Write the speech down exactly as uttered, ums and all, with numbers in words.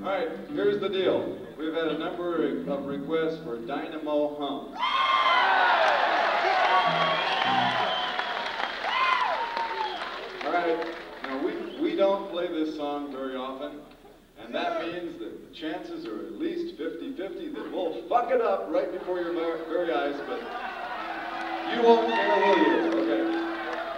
All right, here's the deal. We've had a number of requests for Dynamo Hum. All right, now we, we don't play this song very often, and that means that the chances are at least fifty fifty that we'll fuck it up right before your very eyes, but you won't care, will you? Okay.